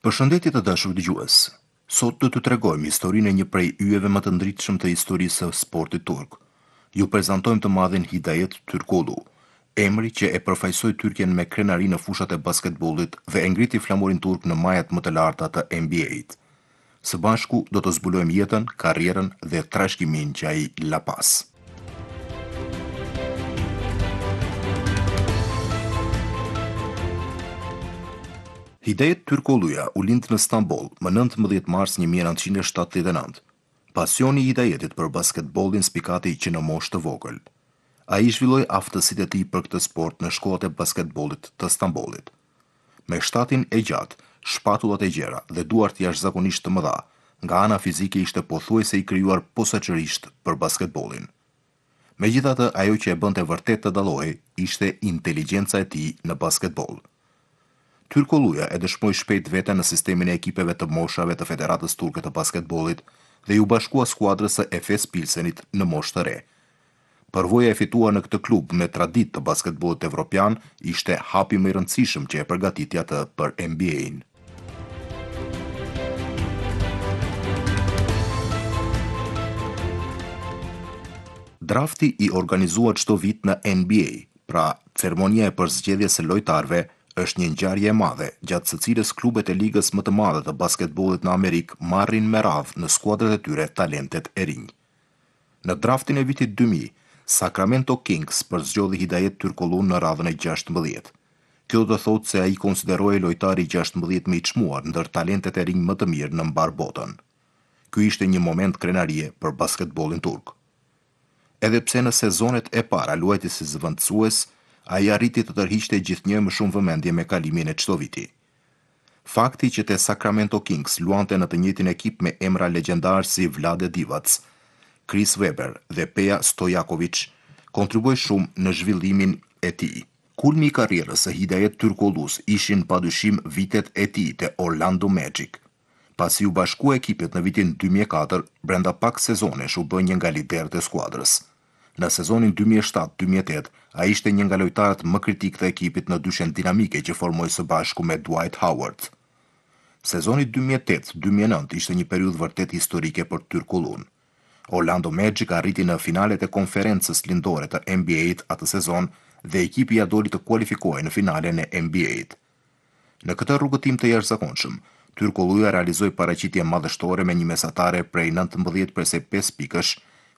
Përshëndetje të dashur dëgjues. Sot do t'ju tregojmë historinë e një prej yjeve më të ndritshëm të historisë së sportit turk. Ju prezantojmë të madhin Hidayet Türkoğlu, emri që e përfaqësoi Turqen me krenari në fushat e basketbollit dhe e ngriti flamurin turk në majat më të larta të NBA-t. Së bashku do të zbulojmë jetën, karrierën dhe trashëgiminë që ai la pas. Hidayet Türkoğluja u lind në Stamboll më 19 mars 1979. Pasioni i Hidayetit për basketbollin spikati që në moshë të vogël. Ai zhvilloi aftësitë e tij për këtë sport në shkollat e basketbollit të Stambollit. Me shtatin e gjatë, shpatullat e gjera dhe duart jashtëzakonisht të mëdha, nga ana fizike ishte pothuajse i krijuar posaçërisht për basketbollin. Megjithatë, ajo që e bënte vërtet të dallohej ishte inteligjenca e tij në basketboll. Türkoğluja e dëshmoi shpejt veten në sistemin e ekipeve të moshave të Federatës Turke të Basketbollit dhe ju bashkua skuadrës së Efes Pilsenit në moshë të re. Përvoja e fituar në këtë klub me traditë të basketbollit evropian ishte hapi më i rëndësishëm që e përgatiti atë për NBA-n. Drafti i organizuar çdo vit në NBA, pra ceremonia e përzgjedhjes së lojtarëve, është një ngjarje e madhe, gjatë së cilës klubet e ligës më të madhe të basketbollit në Amerikë marrin me radhë në skuadrat e tyre talentet e rinj. Në draftin e vitit 2000, Sacramento Kings përzgjodhi Hidayet Türkoğlu në radhën e 16. Kjo do të thotë se ai konsiderohej lojtari 16 më i çmuar ndër talentet e rinj më të mirë në mbar botën. Ky ishte një moment krenarie për basketbollin turk. Edhe pse në sezonet e para luajti si zëvendësues, ai arriti të tërhiqte gjithnjë më shumë vëmendje me kalimin e çdo viti. Fakti që te Sacramento Kings luante në të njëjtin ekip me emra legjendar si Vlade Divac, Chris Webber dhe Peja Stojakovic kontribui shumë në zhvillimin e tij. Kulmi i karrierës së Hidayet Türkoğlu's ishin padyshim vitet e tij te Orlando Magic. Pasi u bashkua ekipit në vitin 2004, brenda pak sezonesh u bë një nga liderët e skuadrës. Në sezonin 2007-2008, ai ishte një nga lojtarët më kritik të ekipit në dyshen dinamike që formoi së bashku me Dwight Howard. Sezoni 2008-2009 ishte një periudhë vërtet historike për Türkoğlu'n. Orlando Magic arriti në finalet e konferencës lindore të NBA-t atë sezon dhe ekipi ja doli të kualifikohej në finalen e NBA-t. Në këtë rrugëtim të jashtëzakonshëm, Türkoğluja realizoi paraqitje madhështore me një mesatare prej 19/5 pikësh,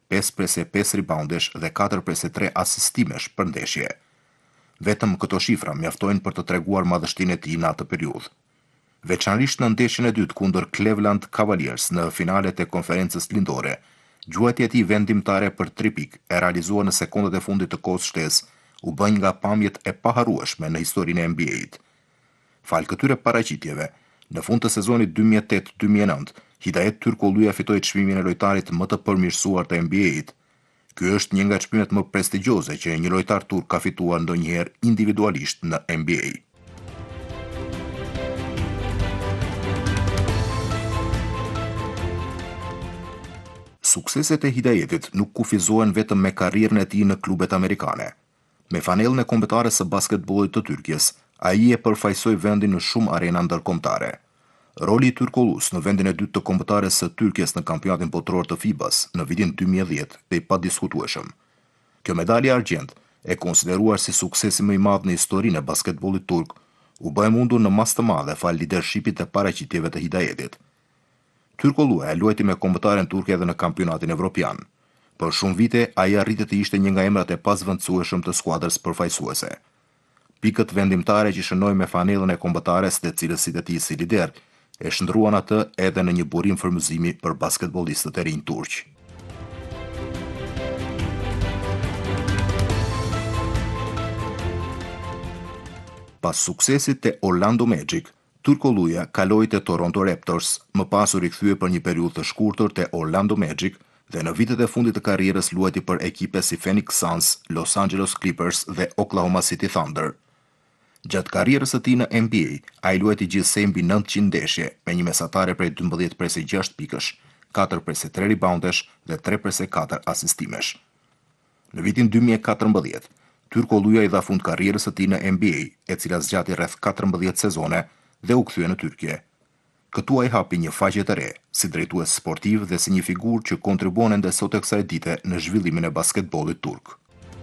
5/5 reboundesh dhe 4/3 asistimesh për ndeshje. Vetëm këto shifra mjaftojnë për të treguar madhështinë e tij në atë periudhë. Veçanërisht në ndeshjen e dytë kundër Cleveland Cavaliers në finalet e konferencës lindore, gjuajtja e tij vendimtare për 3 pikë e realizuar në sekondat e fundit të kohës shtesë u bën nga pamjet e paharrueshme në historinë e NBA-t. Fal këtyre paraqitjeve, në fund të sezonit 2008-2009, Hidayet Türkoğluja fitoi çmimin e lojtarit më të përmirësuar të NBA-t. Ky është një nga çmimet më prestigjioze që një lojtar turk ka fituar ndonjëherë individualisht në NBA. Sukseset e Hidayetit nuk kufizohen vetëm me karrierën e tij në klubet amerikane. Me fanellën e kombëtares së basketbollit të Turqisë, ai e përfaqësoi vendin në shumë arena ndërkombëtare. Roli i Türkoğlu's në vendin e dytë të kombëtares së Turqisë në kampionatin botror të FIBA-s në vitin 2010 dhe i padiskutueshëm. Kjo medalje argjend, e konsideruar si suksesi më i madh në historinë e basketbollit turk, u bë e mundur në mas të madhe fal lidershipit të paraqitjeve të Hidayetit. Türkoğluja e luajti me kombëtaren turke edhe në kampionatin evropian. Për shumë vite, ai arriti të ishte një nga emrat e pazvendësueshëm të skuadrës përfaqësuese. Pikët vendimtare që shënoi me fanellën e kombëtares dhe cilësitë e tij si lider, e shndruan atë edhe në një burim frymëzimi për basketbollistët e rinj turq. Pas suksesit te Orlando Magic, Türkoğluja kaloi te Toronto Raptors, më pas u rikthye për një periudhë të shkurtër te Orlando Magic dhe në vitet e fundit të karrierës luajti për ekipe si Phoenix Suns, Los Angeles Clippers dhe Oklahoma City Thunder. Gjatë karrierës së tij në NBA, ai luajti gjithsej mbi 900 ndeshje me një mesatare prej 12/6 pikësh, 4/3 reboundesh dhe 3/4 asistimesh. Në vitin 2014, Türkoğluja i dha fund karrierës së tij në NBA, e cila zgjati rreth 14 sezone dhe u kthye në Turqi. Këtu ai hapi një faqe të re, si drejtues sportiv dhe si një figurë që kontribuon ende sot e kësaj dite në zhvillimin e basketbollit turk.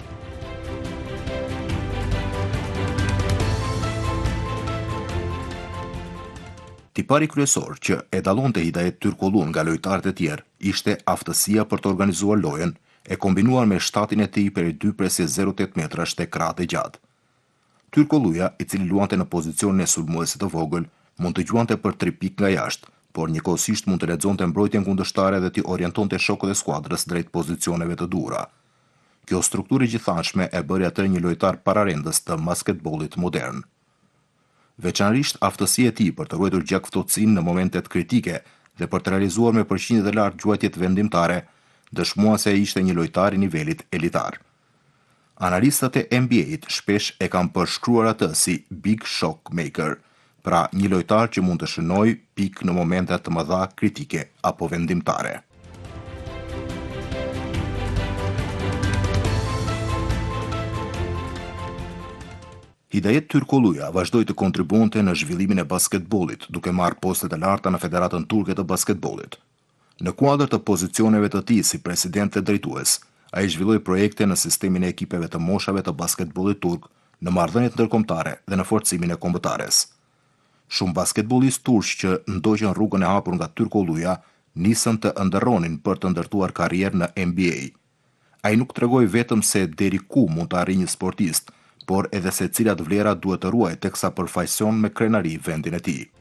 Tipari kryesor që e dallonte Hidayet Türkoğlu'n nga lojtarët e tjerë ishte aftësia për të organizuar lojën, e kombinuar me shtatin e tij prej 2,08 metrash te krahët e gjatë. Türkoğluja, i cili luante në pozicionin e sulmuesit të vogël, mund të gjuante për 3 pikë nga jashtë, por njëkohësisht mund të lexonte mbrojtjen kundërshtare dhe t'i orientonte shokët e skuadrës drejt pozicioneve të duhura. Kjo strukturë e gjithanshme e bëri atë një lojtar pararendës të basketbollit modern. Veçanërisht aftësia e tij për të ruajtur gjak ftohtësinë në momentet kritike dhe për të realizuar me përqindje të lartë gjuajtjet vendimtare, dëshmuan se ai ishte një lojtar i nivelit elitar. Analistët e NBA-t shpesh e kanë përshkruar atë si big shot maker, pra një lojtar që mund të shënojë pikë në momente të mëdha kritike apo vendimtare. Hidayet Türkoğluja vazhdoi të kontribuonte në zhvillimin e basketbollit, duke marrë poste të larta në Federatën Turke të Basketbollit. Në kuadër të pozicioneve të tij si president dhe drejtues, ai zhvilloi projekte në sistemin e ekipeve të moshave të basketbollit turk, në marrëdhëniet ndërkombëtare dhe në forcimin e kombëtares. Shumë basketbollistë turq që ndoqën rrugën e hapur nga Türkoğluja nisën të ëndërronin për të ndërtuar karrierë në NBA. Ai nuk tregoi vetëm se deri ku mund të arrijë një sportist, por edhe se cilat vlera duhet të ruajë teksa përfaqëson me krenari vendin e tij.